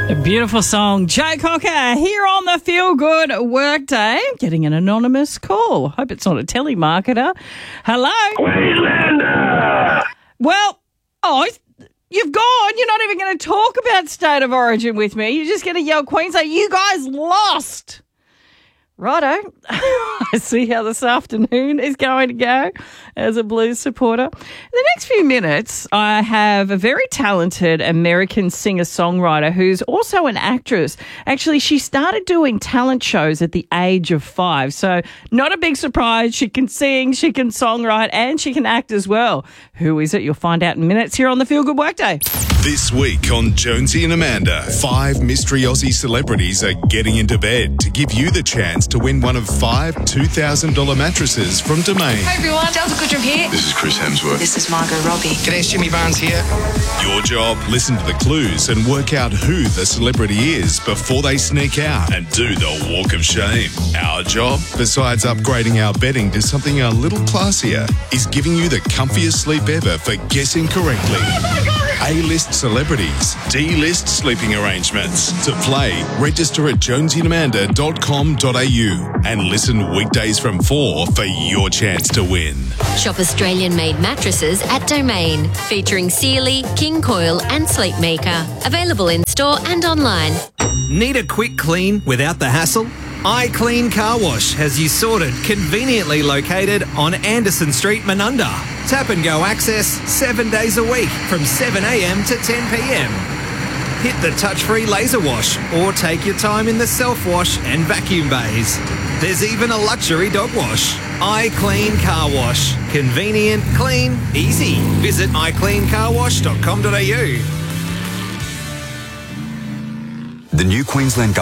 A beautiful song. Joe Cocker here on the Feel Good Workday. Getting an anonymous call. Hope it's not a telemarketer. Hello? Queenslander! Well, you've gone. You're not even going to talk about State of Origin with me. You're just going to yell Queensland. You guys lost. Righto. I see how this afternoon is going to go as a Blues supporter. In the next few minutes, I have a very talented American singer-songwriter who's also an actress. Actually, she started doing talent shows at the age of 5. So not a big surprise. She can sing, she can songwrite, and she can act as well. Who is it? You'll find out in minutes here on the Feel Good Workday. This week on Jonesy and Amanda, 5 mystery Aussie celebrities are getting into bed to give you the chance to win one of 5 $2,000 mattresses from Domain. Hi everyone, Delta Goodrum here. This is Chris Hemsworth. This is Margot Robbie. G'day, it's Jimmy Barnes here. Your job, listen to the clues and work out who the celebrity is before they sneak out and do the walk of shame. Our job, besides upgrading our bedding to something a little classier, is giving you the comfiest sleep ever for guessing correctly. A-list celebrities, D-list sleeping arrangements. To play, register at jonesyandamanda.com.au and listen weekdays from 4 for your chance to win. Shop Australian-made mattresses at Domain, featuring Sealy, King Coil and Sleepmaker. Available in store and online. Need a quick clean without the hassle? iClean Car Wash has you sorted, conveniently located on Anderson Street, Menunda. Tap and go access 7 days a week from 7 a.m. to 10 p.m. Hit the touch-free laser wash or take your time in the self-wash and vacuum bays. There's even a luxury dog wash. iClean Car Wash. Convenient, clean, easy. Visit iCleanCarWash.com.au. The new Queensland